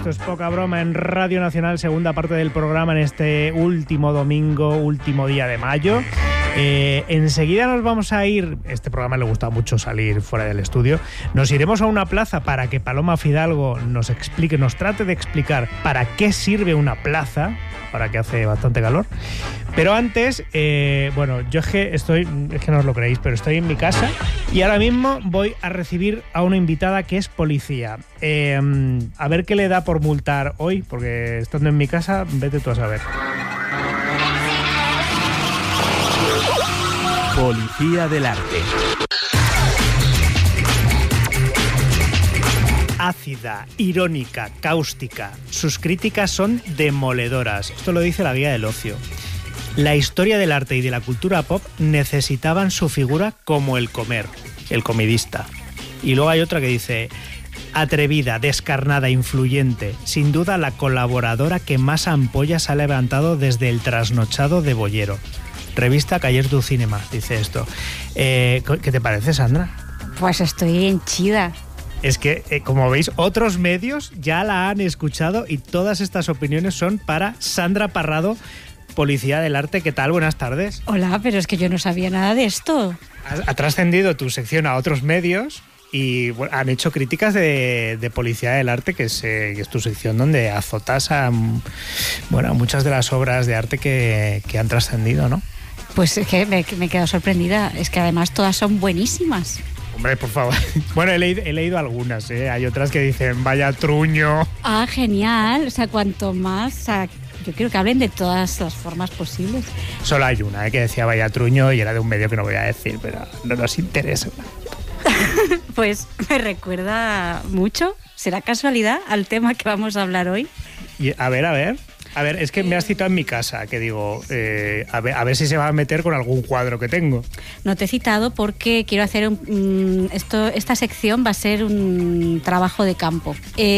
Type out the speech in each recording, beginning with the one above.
Esto es Poca Broma en Radio Nacional, segunda parte del programa en este último domingo, último día de mayo. Enseguida nos vamos a ir, este programa le gusta mucho salir fuera del estudio, nos iremos a una plaza para que Paloma Fidalgo nos explique, nos trate de explicar para qué sirve una plaza, ahora que hace bastante calor. Pero antes, bueno, yo es que no os lo creéis, pero estoy en mi casa y ahora mismo voy a recibir a una invitada que es policía. A ver qué le da por multar hoy, porque estando en mi casa, vete tú a saber. Policía del arte. Ácida, irónica, cáustica. Sus críticas son demoledoras. Esto lo dice la Guía del Ocio. La historia del arte y de la cultura pop necesitaban su figura como el comer, el comidista. Y luego hay otra que dice: atrevida, descarnada, influyente, sin duda la colaboradora que más ampollas ha levantado desde el trasnochado de Bollero. Revista Cahiers du Cinema, dice esto. ¿Qué te parece, Sandra? Pues estoy henchida. Es que, como veis, otros medios ya la han escuchado y todas estas opiniones son para Sandra Parrado, Policía del Arte. ¿Qué tal? Buenas tardes. Hola, pero es que yo no sabía nada de esto. Ha trascendido tu sección a otros medios y bueno, han hecho críticas de Policía del Arte, que es tu sección donde azotas a muchas de las obras de arte que han trascendido, ¿no? Pues es que me he quedado sorprendida. Es que además todas son buenísimas. Hombre, por favor. Bueno, he leído algunas, ¿eh? Hay otras que dicen, vaya truño. Ah, genial. O sea, cuanto más... O sea, yo quiero que hablen de todas las formas posibles. Solo hay una, que decía vaya truño y era de un medio que no voy a decir, pero no nos interesa. Pues me recuerda mucho, será casualidad, al tema que vamos a hablar hoy. Y a ver, es que me has citado en mi casa, que digo, a ver si se va a meter con algún cuadro que tengo. No te he citado porque quiero hacer esta sección va a ser un trabajo de campo.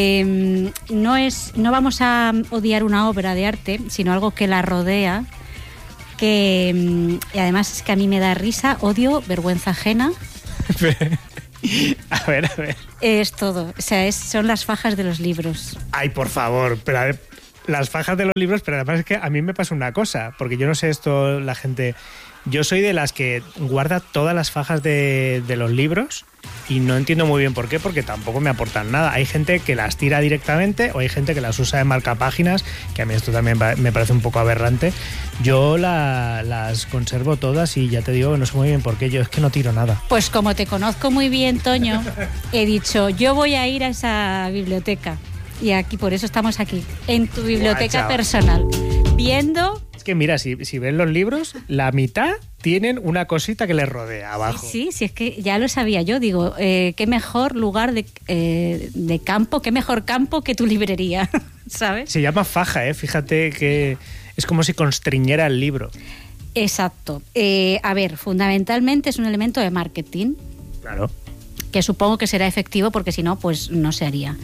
No vamos a odiar una obra de arte, sino algo que la rodea, y además es que a mí me da risa, odio, vergüenza ajena. A ver. Es todo, o sea, son las fajas de los libros. Ay, por favor, pero a ver, las fajas de los libros, pero además es que a mí me pasa una cosa, porque yo no sé esto, la gente... Yo soy de las que guarda todas las fajas de los libros y no entiendo muy bien por qué, porque tampoco me aportan nada. Hay gente que las tira directamente o hay gente que las usa de marcapáginas, que a mí esto también me parece un poco aberrante. Yo las conservo todas y ya te digo, no sé muy bien por qué, yo es que no tiro nada. Pues como te conozco muy bien, Toño, he dicho, yo voy a ir a esa biblioteca. Y aquí, por eso estamos aquí, en tu biblioteca personal, viendo... Es que mira, si ven los libros, la mitad tienen una cosita que les rodea abajo. Sí, es que ya lo sabía yo. Digo, qué mejor lugar de campo, qué mejor campo que tu librería, ¿sabes? Se llama faja, fíjate que es como si constriñera el libro. Exacto. A ver, fundamentalmente es un elemento de marketing. Claro. Que supongo que será efectivo porque si no, pues no se haría.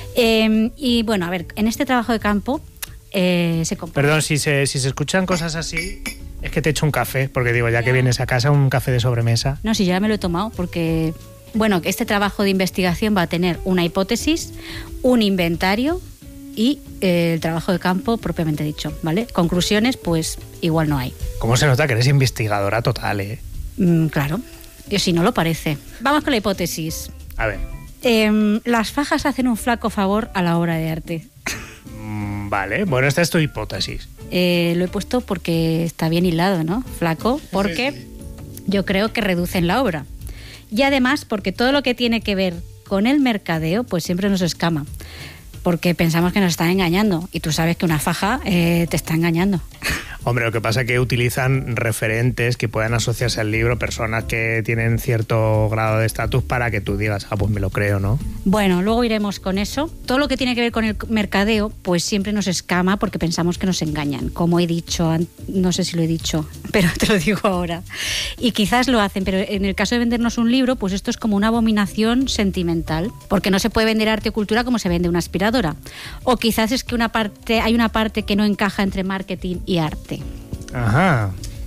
Y bueno, a ver, en este trabajo de campo se compone... Perdón, si se escuchan cosas así, es que te echo un café, porque digo, ya que vienes a casa, un café de sobremesa. No, si ya me lo he tomado, porque, bueno, este trabajo de investigación va a tener una hipótesis, un inventario y el trabajo de campo propiamente dicho, ¿vale? Conclusiones, pues igual no hay. ¿Cómo se nota que eres investigadora total, Claro. Yo si no lo parece. Vamos con la hipótesis. A ver. Las fajas hacen un flaco favor a la obra de arte. Vale, bueno, esta es tu hipótesis. Lo he puesto porque está bien hilado, ¿no? Flaco, porque yo creo que reducen la obra. Y además porque todo lo que tiene que ver con el mercadeo, pues siempre nos escama. Porque pensamos que nos están engañando. Y tú sabes que una faja te está engañando. Hombre, lo que pasa es que utilizan referentes que puedan asociarse al libro, personas que tienen cierto grado de estatus para que tú digas, pues me lo creo, ¿no? Bueno, luego iremos con eso. Todo lo que tiene que ver con el mercadeo, pues siempre nos escama porque pensamos que nos engañan. Como he dicho, no sé si lo he dicho, pero te lo digo ahora. Y quizás lo hacen, pero en el caso de vendernos un libro, pues esto es como una abominación sentimental, porque no se puede vender arte o cultura como se vende una aspiradora. O quizás es que hay una parte que no encaja entre marketing y arte. Ajá.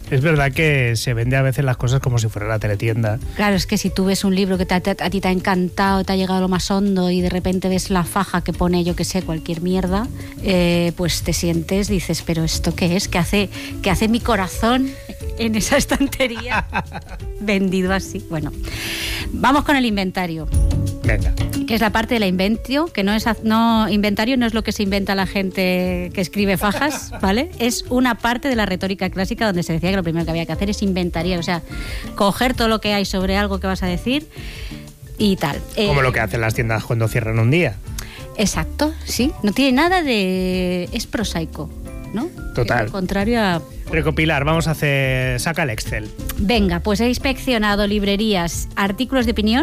Es verdad que se vende a veces las cosas como si fuera la teletienda. Claro, es que si tú ves un libro que a ti te ha encantado, te ha llegado lo más hondo y de repente ves la faja que pone, yo que sé, cualquier mierda, pues te sientes, dices, pero ¿esto qué es? ¿Qué hace mi corazón en esa estantería vendido así? Bueno, vamos con el inventario. Venga. Que es la parte de la inventio, que inventario no es lo que se inventa la gente que escribe fajas, ¿vale? Es una parte de la retórica clásica donde se decía que lo primero que había que hacer es inventariar, o sea, coger todo lo que hay sobre algo que vas a decir y tal. Como lo que hacen las tiendas cuando cierran un día. Exacto, sí. No tiene nada de... es prosaico, ¿no? Total. Al contrario a... Recopilar, vamos a hacer... Saca el Excel. Venga, pues he inspeccionado librerías, artículos de opinión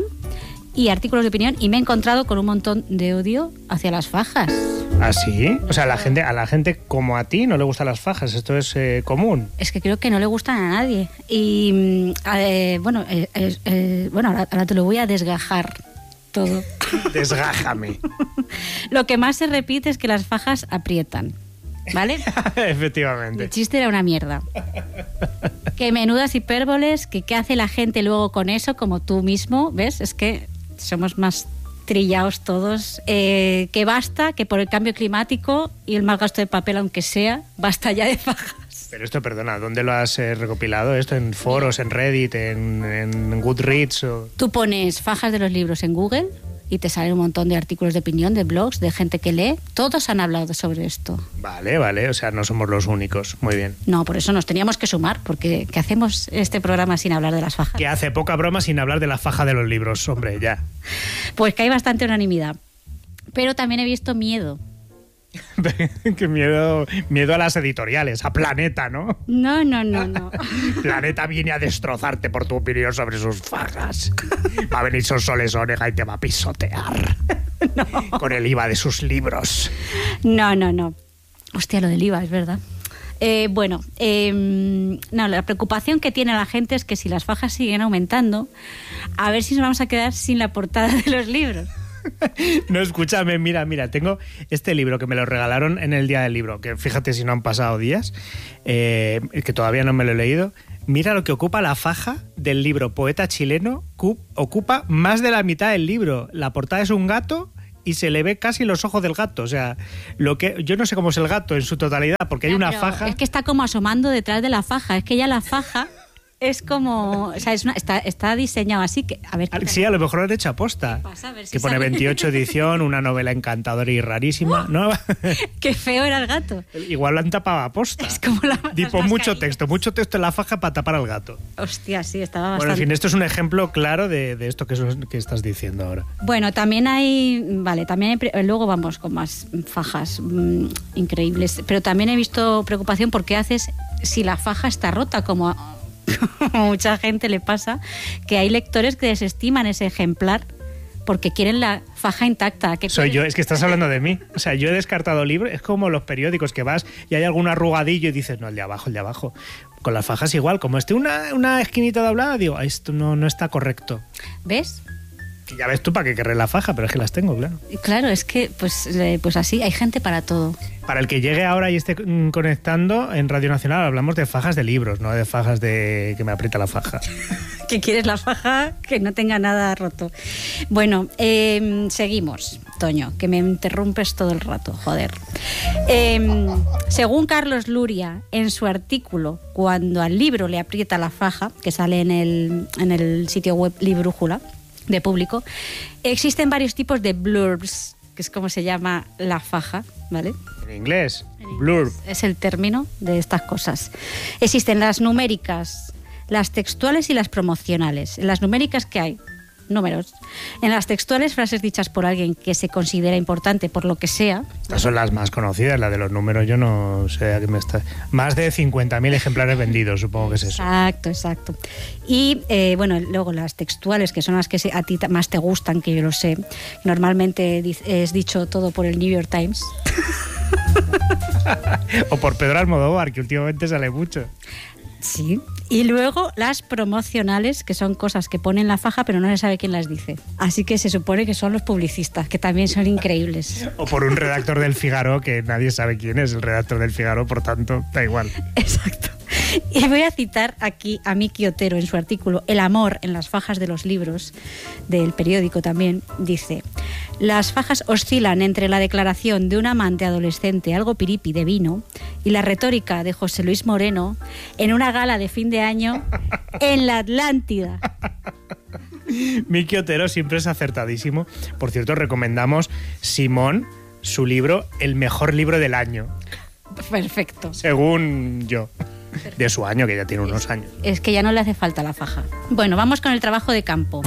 y me he encontrado con un montón de odio hacia las fajas. ¿Ah, sí? O sea, a la gente como a ti no le gustan las fajas, esto es común. Es que creo que no le gustan a nadie. Y bueno, ahora te lo voy a desgajar todo. Desgájame. Lo que más se repite es que las fajas aprietan, ¿vale? Efectivamente. El chiste era una mierda. Que menudas hipérboles, que qué hace la gente luego con eso, como tú mismo, ¿ves? Es que somos más trillados todos. Que basta, que por el cambio climático y el mal gasto de papel, aunque sea, basta ya de fajas. Pero esto, perdona, ¿dónde lo has recopilado? ¿Esto en foros, en Reddit, en Goodreads? O... Tú pones fajas de los libros en Google y te salen un montón de artículos de opinión, de blogs, de gente que lee. Todos han hablado sobre esto. Vale, o sea, no somos los únicos. Muy bien. No, por eso nos teníamos que sumar, porque ¿qué hacemos este programa sin hablar de las fajas? Que hace poca broma sin hablar de la faja de los libros, hombre, ya. Pues que hay bastante unanimidad. Pero también he visto miedo. Qué miedo a las editoriales, a Planeta, ¿no? No. Planeta viene a destrozarte por tu opinión sobre sus fajas. Va a venir Sonsoles Onega y te va a pisotear. No. Con el IVA de sus libros. No. Hostia, lo del IVA, es verdad. La preocupación que tiene la gente es que si las fajas siguen aumentando, a ver si nos vamos a quedar sin la portada de los libros. No, escúchame, mira, tengo este libro que me lo regalaron en el Día del Libro, que fíjate si no han pasado días, que todavía no me lo he leído. Mira lo que ocupa la faja del libro Poeta Chileno, ocupa más de la mitad del libro. La portada es un gato y se le ve casi los ojos del gato. O sea, yo no sé cómo es el gato en su totalidad, porque hay una faja... Es que está como asomando detrás de la faja, es que ya la faja... Es como, o sea, está diseñado así que, a ver. Sí, a lo mejor lo han hecho aposta. Que pone 28 edición, una novela encantadora y rarísima, ¿no? Qué feo era el gato. Igual lo han tapado aposta. Es como tipo mucho texto en la faja para tapar al gato. Hostia, sí, estaba bastante. Bueno, en fin, esto es un ejemplo claro de esto que estás diciendo ahora. Bueno, también hay, luego vamos con más fajas increíbles, pero también he visto preocupación por qué haces si la faja está rota, como mucha gente le pasa, que hay lectores que desestiman ese ejemplar porque quieren la faja intacta. Soy yo, es que estás hablando de mí. O sea, yo he descartado libros, es como los periódicos que vas y hay algún arrugadillo y dices, no, el de abajo. Con las fajas igual, como esté una esquinita doblada, digo, esto no está correcto. ¿Ves? Que ya ves tú para qué querré la faja, pero es que las tengo, claro. Claro, es que pues así, hay gente para todo. Para el que llegue ahora y esté conectando, en Radio Nacional hablamos de fajas de libros, no de fajas de que me aprieta la faja. ¿Que quieres la faja que no tenga nada roto? Bueno, seguimos, Toño, que me interrumpes todo el rato, joder. Según Carlos Luria, en su artículo, cuando al libro le aprieta la faja, que sale en el sitio web Librújula, de Público, existen varios tipos de blurbs, que es como se llama la faja, ¿vale? En inglés, blurb. Es el término de estas cosas. Existen las numéricas, las textuales y las promocionales. En las numéricas, ¿qué hay? Números. En las textuales, frases dichas por alguien que se considera importante por lo que sea. Estas son las más conocidas, la de los números, yo no sé a qué me está... Más de 50.000 ejemplares vendidos, supongo que es eso. Exacto. Y, luego las textuales, que son las que a ti más te gustan, que yo lo sé. Normalmente es dicho todo por el New York Times. O por Pedro Almodóvar, que últimamente sale mucho. Sí, y luego las promocionales, que son cosas que ponen la faja pero no se sabe quién las dice. Así que se supone que son los publicistas, que también son increíbles. O por un redactor del Figaro, que nadie sabe quién es el redactor del Figaro, por tanto, da igual. Exacto. Y voy a citar aquí a Miki Otero en su artículo El amor en las fajas de los libros, del periódico también, dice: las fajas oscilan entre la declaración de un amante adolescente algo piripi de vino y la retórica de José Luis Moreno en una gala de fin de año en la Atlántida. Miki Otero siempre es acertadísimo. Por cierto, recomendamos Simón, su libro, el mejor libro del año. Perfecto. Según yo. De su año, que ya tiene unos años. Es que ya no le hace falta la faja. Bueno, vamos con el trabajo de campo.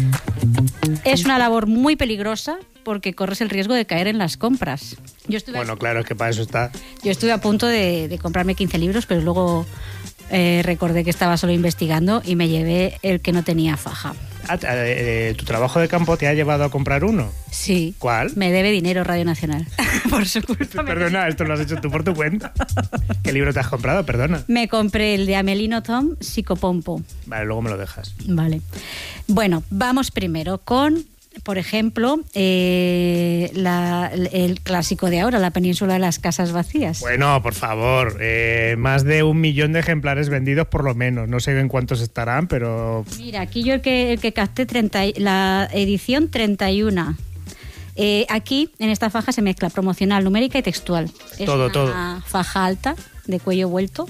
Es una labor muy peligrosa porque corres el riesgo de caer en las compras. Bueno, claro, es que para eso está. Yo estuve a punto de comprarme 15 libros, pero luego recordé que estaba solo investigando y me llevé el que no tenía faja. ¿Tu trabajo de campo te ha llevado a comprar uno? Sí. ¿Cuál? Me debe dinero Radio Nacional. Por su culpa. Perdona, esto lo has hecho tú por tu cuenta. ¿Qué libro te has comprado? Perdona. Me compré el de Amelino Tom, Psicopompo. Vale, luego me lo dejas. Vale. Bueno, vamos primero con, por ejemplo, el clásico de ahora, La península de las casas vacías. Bueno, por favor, más de 1 millón de ejemplares vendidos por lo menos. No sé en cuántos estarán, pero... Mira, aquí yo el que capté la edición 31. Aquí, en esta faja, se mezcla promocional, numérica y textual. Es una faja alta, de cuello vuelto.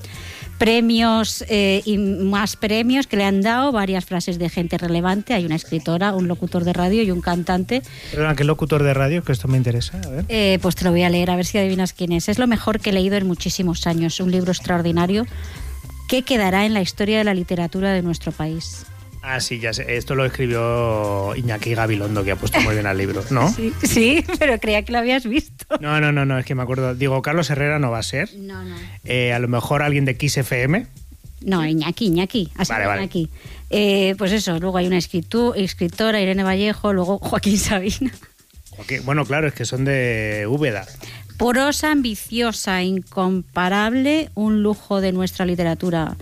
Premios y más premios que le han dado, varias frases de gente relevante. Hay una escritora, un locutor de radio y un cantante. Perdona, ¿qué locutor de radio? Que esto me interesa. A ver. Pues te lo voy a leer, a ver si adivinas quién es. Es lo mejor que he leído en muchísimos años. Un libro extraordinario que quedará en la historia de la literatura de nuestro país. Ah, sí, ya sé. Esto lo escribió Iñaki Gabilondo, que ha puesto muy bien al libro, ¿no? Sí, pero creía que lo habías visto. No, es que me acuerdo. Digo, Carlos Herrera no va a ser. No. A lo mejor alguien de Kiss FM. No, Iñaki. Vale. Iñaki. Pues eso, luego hay una escritora, Irene Vallejo, luego Joaquín Sabina. Bueno, claro, es que son de Úbeda. Prosa ambiciosa, incomparable, un lujo de nuestra literatura.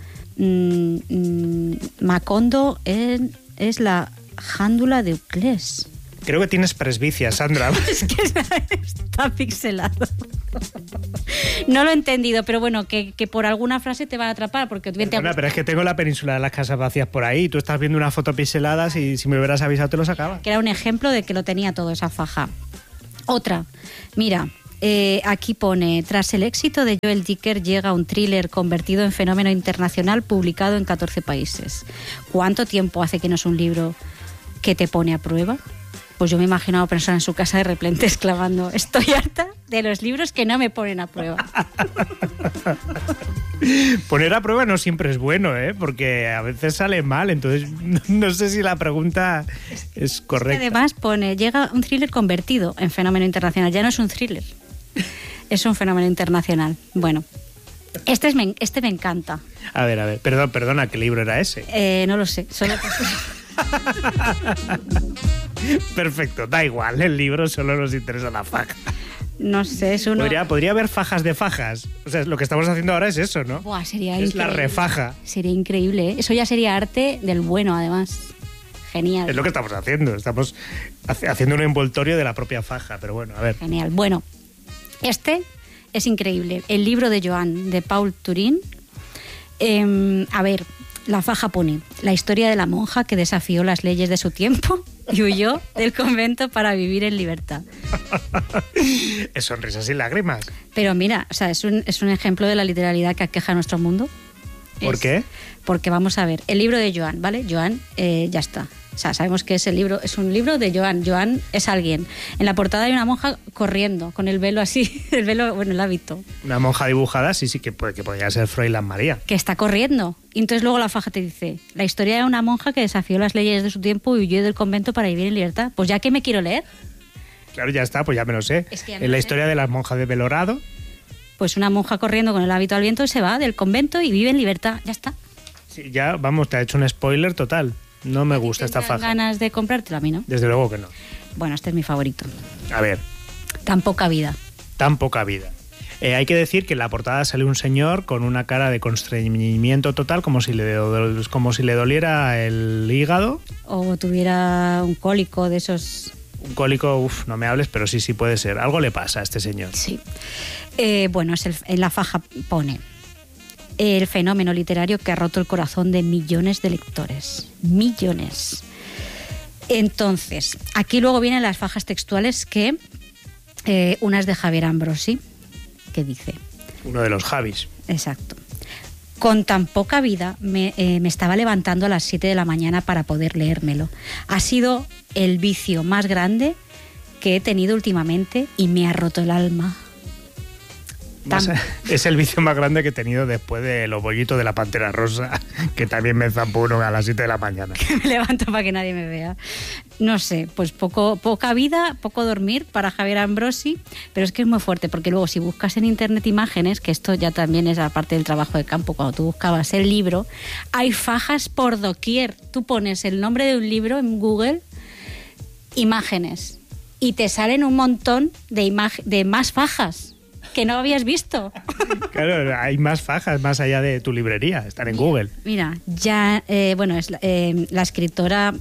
Macondo es la jándula de Uclés. Creo que tienes presbicia, Sandra. Es que está pixelado. No lo he entendido, pero bueno, que por alguna frase te van a atrapar. Porque pero es que tengo La península de las casas vacías por ahí. Tú estás viendo una foto pixelada, y si me hubieras avisado te lo sacaba. Que era un ejemplo de que lo tenía todo, esa faja. Otra, mira... aquí pone: tras el éxito de Joel Dicker llega un thriller convertido en fenómeno internacional publicado en 14 países. ¿Cuánto tiempo hace que no es un libro que te pone a prueba? Pues yo me he imaginado a personas en su casa de repente exclamando: estoy harta de los libros que no me ponen a prueba. Poner a prueba no siempre es bueno, porque a veces sale mal, entonces no sé si la pregunta es correcta. Además pone: llega un thriller convertido en fenómeno internacional. Ya no es un thriller, es un fenómeno internacional. Bueno, este me encanta. A ver, perdona, ¿qué libro era ese? No lo sé, solo... Perfecto, da igual, el libro solo nos interesa la faja. No sé, es uno... Podría haber fajas de fajas. O sea, lo que estamos haciendo ahora es eso, ¿no? Buah, sería es increíble. La refaja. Sería increíble, ¿eh? Eso ya sería arte del bueno, además. Genial. Es lo que estamos haciendo. Estamos haciendo un envoltorio de la propia faja, pero bueno, a ver. Genial. Bueno, este es increíble. El libro de Joan, de Paul Turín. A ver, la faja pone: la historia de la monja que desafió las leyes de su tiempo y huyó del convento para vivir en libertad. Es sonrisas y lágrimas. Pero mira, o sea, es un ejemplo de la literalidad que aqueja a nuestro mundo. ¿Por qué? Porque vamos a ver, el libro de Joan, ¿vale? Joan, ya está. O sea, sabemos que es un libro de Joan. Joan es alguien. En la portada hay una monja corriendo, con el velo así, el hábito. Una monja dibujada, sí, que podría ser Froilán María. Que está corriendo. Y entonces luego la faja te dice: la historia de una monja que desafió las leyes de su tiempo y huyó del convento para vivir en libertad. Pues ya que me quiero leer. Claro, ya está, pues ya me lo sé. Es que en la historia de las monjas de Belorado. Pues una monja corriendo con el hábito al viento se va del convento y vive en libertad. Ya está. Sí, ya, vamos, te ha hecho un spoiler total. No me gusta esta faja. ¿Tienes ganas de comprártelo? A mí no. Desde luego que no. Bueno, este es mi favorito. A ver. Tan poca vida. Tan poca vida. Hay que decir que en la portada sale un señor con una cara de constreñimiento total, como si le doliera el hígado. O tuviera un cólico de esos... Un cólico, no me hables, pero sí puede ser. Algo le pasa a este señor. Sí. Bueno, en la faja pone: el fenómeno literario que ha roto el corazón de millones de lectores. Millones. Entonces, aquí luego vienen las fajas textuales que una es de Javier Ambrosi, que dice... Uno de los Javis. Exacto. Con tan poca vida me estaba levantando a las 7 de la mañana para poder leérmelo. Ha sido el vicio más grande que he tenido últimamente y me ha roto el alma. Es el vicio más grande que he tenido después de los bollitos de la Pantera Rosa, que también me zampo uno a las 7 de la mañana. Me levanto para que nadie me vea. No sé, pues poca vida, poco dormir para Javier Ambrosi, pero es que es muy fuerte, porque luego si buscas en internet imágenes, que esto ya también es aparte del trabajo de campo, cuando tú buscabas el libro, hay fajas por doquier. Tú pones el nombre de un libro en Google, imágenes, y te salen un montón de más fajas que no habías visto. Claro, hay más fajas más allá de tu librería, están en Google. Mira, ya, la escritora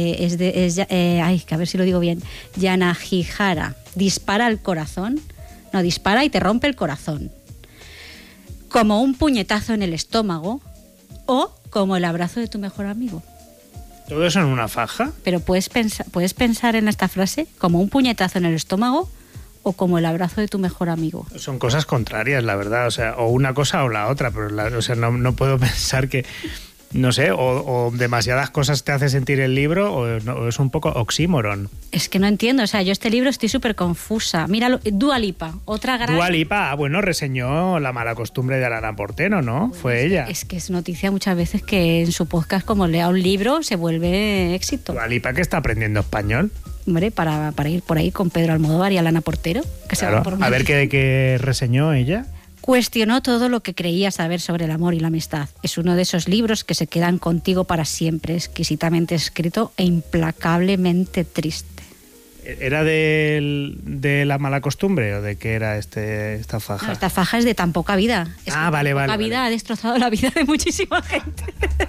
a ver si lo digo bien, Yanagihara, dispara al corazón, no, dispara y te rompe el corazón. Como un puñetazo en el estómago o como el abrazo de tu mejor amigo. ¿Todo eso en una faja? Pero puedes pensar en esta frase, como un puñetazo en el estómago o como el abrazo de tu mejor amigo. Son cosas contrarias, la verdad, o sea, o una cosa o la otra, pero no puedo pensar que, no sé, o demasiadas cosas te hace sentir el libro o es un poco oxímoron. Es que no entiendo, o sea, yo este libro estoy súper confusa. Míralo, Dua Lipa, otra gran... Dua Lipa, bueno, reseñó La mala costumbre de Alana Porteno, ¿no? Bueno, fue ella. Es que es noticia muchas veces que en su podcast, como lea un libro, se vuelve éxito. Dua Lipa, que está aprendiendo español. Hombre, para ir por ahí con Pedro Almodóvar y Alana Portero. Que claro, se va por a ver qué reseñó ella. Cuestionó todo lo que creía saber sobre el amor y la amistad. Es uno de esos libros que se quedan contigo para siempre, exquisitamente escrito e implacablemente triste. ¿Era de La mala costumbre o de qué era esta faja? No, esta faja es de tan poca vida. Vale. Poca vida ha destrozado la vida de muchísima gente.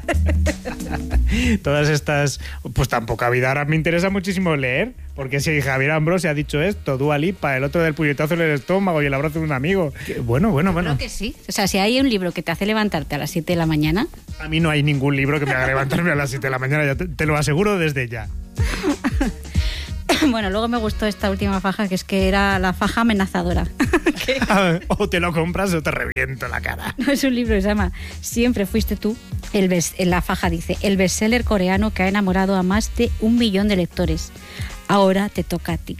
Todas estas... Pues tan poca vida, ahora me interesa muchísimo leer, porque si Javier Ambrosi ha dicho esto, Dua Lipa, el otro del puñetazo en el estómago y el abrazo de un amigo... Bueno. Creo que sí. O sea, si hay un libro que te hace levantarte a las 7 de la mañana... A mí no hay ningún libro que me haga levantarme a las 7 de la mañana, ya te lo aseguro desde ya. Bueno, luego me gustó esta última faja, que es que era la faja amenazadora. O te lo compras o te reviento la cara. No, es un libro que se llama Siempre fuiste tú. En la faja dice, el bestseller coreano que ha enamorado a más de 1 millón de lectores. Ahora te toca a ti.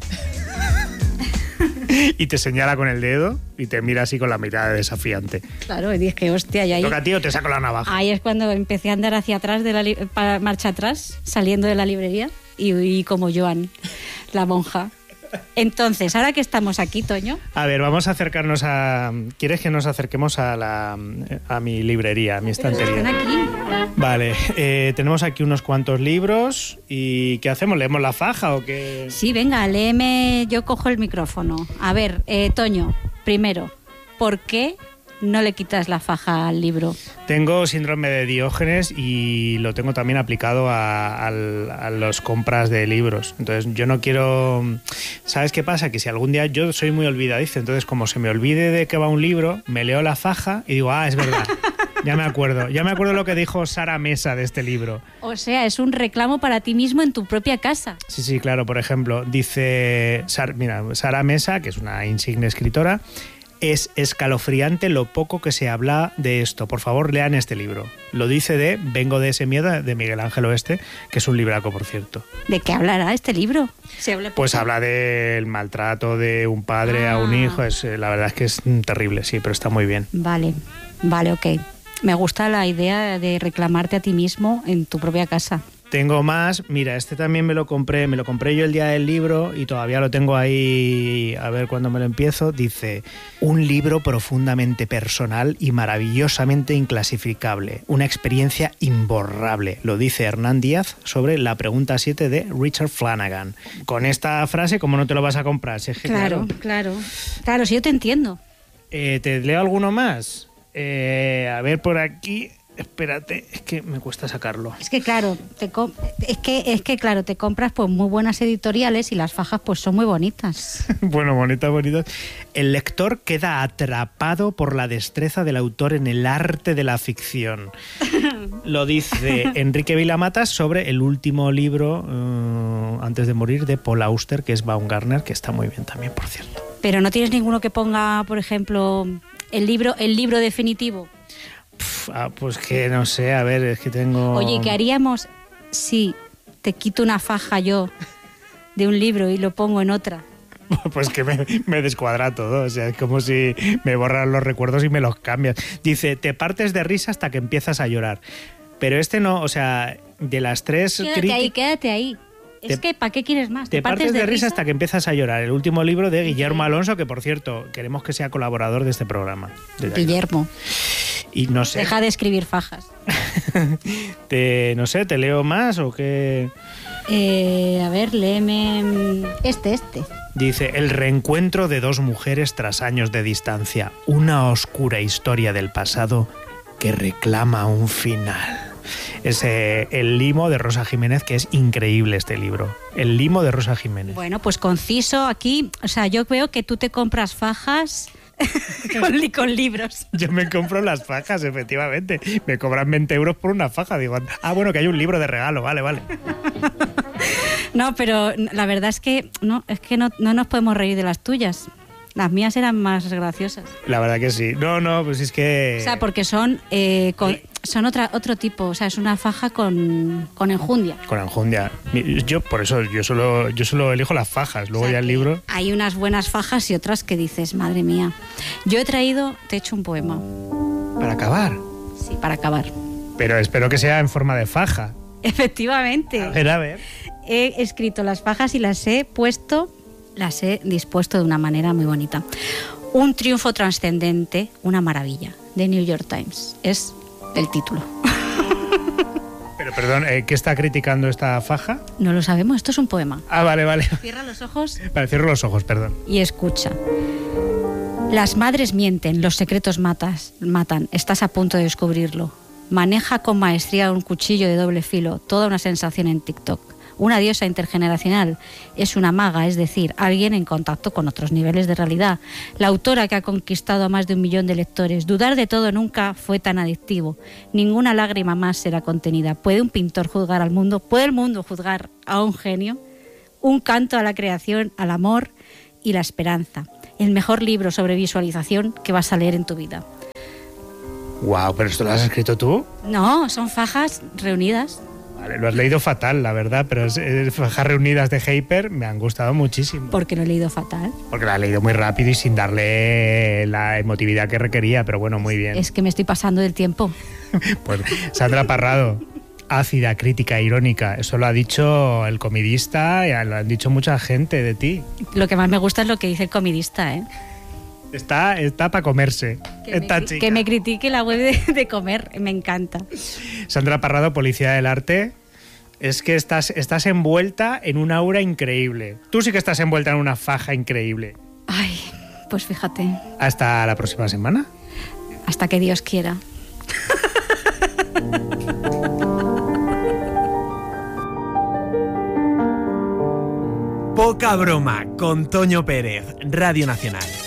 Y te señala con el dedo y te mira así con la mirada desafiante. Claro, y dije, hostia, y ahí... ¿Toca a ti o te saco la navaja? Ahí es cuando empecé a andar hacia atrás, para marcha atrás, saliendo de la librería, y como Joan, la monja. Entonces, ahora que estamos aquí, Toño... A ver, vamos a acercarnos a... ¿Quieres que nos acerquemos a mi librería, a mi estantería? Están aquí. Vale, tenemos aquí unos cuantos libros y ¿qué hacemos? ¿Leemos la faja o qué? Sí, venga, léeme, yo cojo el micrófono. A ver, Toño, primero, ¿por qué no le quitas la faja al libro? Tengo síndrome de Diógenes y lo tengo también aplicado a las compras de libros. Entonces yo no quiero... ¿Sabes qué pasa? Que si algún día yo soy muy olvidadizo, entonces como se me olvide de qué va un libro, me leo la faja y digo, es verdad. Ya me acuerdo lo que dijo Sara Mesa de este libro. O sea, es un reclamo para ti mismo en tu propia casa. Sí, claro. Por ejemplo, dice... Sara Mesa, que es una insigne escritora, es escalofriante lo poco que se habla de esto. Por favor, lean este libro. Lo dice Vengo de ese miedo, de Miguel Ángel Oeste, que es un libraco, por cierto. ¿De qué hablará este libro? Pues habla del maltrato de un padre a un hijo. La verdad es que es terrible, sí, pero está muy bien. Vale, ok. Me gusta la idea de reclamarte a ti mismo en tu propia casa. Tengo más, mira, este también me lo compré yo el día del libro y todavía lo tengo ahí, a ver cuándo me lo empiezo. Dice, un libro profundamente personal y maravillosamente inclasificable, una experiencia imborrable, lo dice Hernán Díaz sobre La pregunta 7 de Richard Flanagan. Con esta frase, ¿cómo no te lo vas a comprar? Si es que, claro, si yo te entiendo. ¿Te leo alguno más? A ver, por aquí... Espérate, es que me cuesta sacarlo. Es que claro, claro, te compras pues muy buenas editoriales y las fajas pues son muy bonitas. Bueno, bonitas. El lector queda atrapado por la destreza del autor en el arte de la ficción. Lo dice Enrique Vilamatas sobre el último libro, antes de morir, de Paul Auster, que es Baumgartner, que está muy bien también, por cierto. Pero no tienes ninguno que ponga, por ejemplo, el libro definitivo. Pues que no sé, a ver, es que tengo... Oye, ¿qué haríamos si te quito una faja yo de un libro y lo pongo en otra? Pues que me descuadra todo, o sea, es como si me borran los recuerdos y me los cambias. Dice, te partes de risa hasta que empiezas a llorar. Pero este no, o sea, de las tres... Quédate ahí. Es que, ¿para qué quieres más? Te partes de risa hasta que empiezas a llorar. El último libro de Guillermo Alonso, que por cierto, queremos que sea colaborador de este programa. Guillermo. Y no sé. Deja de escribir fajas. No sé, ¿te leo más o qué? A ver, léeme este. Dice, el reencuentro de dos mujeres tras años de distancia. Una oscura historia del pasado que reclama un final. Es El limo de Rosa Jiménez, que es increíble este libro. El limo de Rosa Jiménez. Bueno, pues conciso aquí. O sea, yo veo que tú te compras fajas con libros. Yo me compro las fajas, efectivamente. Me cobran 20 euros por una faja. Digo, bueno, que hay un libro de regalo, vale. No, pero la verdad es que no nos podemos reír de las tuyas. Las mías eran más graciosas. La verdad que sí. No, pues es que... O sea, porque son otro tipo. O sea, es una faja con enjundia. Con enjundia. Por eso yo solo elijo las fajas. Luego, o sea, ya el libro... Hay unas buenas fajas y otras que dices, madre mía. Yo te he hecho un poema. ¿Para acabar? Sí, para acabar. Pero espero que sea en forma de faja. Efectivamente. A ver. He escrito las fajas y las he dispuesto de una manera muy bonita. Un triunfo trascendente, una maravilla, de New York Times. Es el título. Pero perdón, ¿qué está criticando esta faja? No lo sabemos, esto es un poema. Ah, vale. Cierra los ojos. Vale, cierro los ojos, perdón. Y escucha. Las madres mienten, los secretos matan. Estás a punto de descubrirlo. Maneja con maestría un cuchillo de doble filo, toda una sensación en TikTok. Una diosa intergeneracional, es una maga, es decir, alguien en contacto con otros niveles de realidad. La autora que ha conquistado a más de 1 millón de lectores. Dudar de todo nunca fue tan adictivo. Ninguna lágrima más será contenida. ¿Puede un pintor juzgar al mundo? ¿Puede el mundo juzgar a un genio? Un canto a la creación, al amor y la esperanza. El mejor libro sobre visualización que vas a leer en tu vida. Wow, ¿pero esto lo has escrito tú? No, son fajas reunidas. Vale, lo has leído fatal, la verdad, pero fajas reunidas de Hyper me han gustado muchísimo. ¿Por qué lo he leído fatal? Porque la he leído muy rápido y sin darle la emotividad que requería, pero bueno, muy bien. Es que me estoy pasando del tiempo. Pues Sandra Parrado, ácida, crítica, irónica, eso lo ha dicho el comidista y lo han dicho mucha gente de ti. Lo que más me gusta es lo que dice el comidista, ¿eh? Está para comerse. Que me critique la web de comer, me encanta. Sandra Parrado, Policía del Arte, es que estás envuelta en un aura increíble. Tú sí que estás envuelta en una faja increíble. Ay, pues fíjate. ¿Hasta la próxima semana? Hasta que Dios quiera. Poca broma con Toño Pérez, Radio Nacional.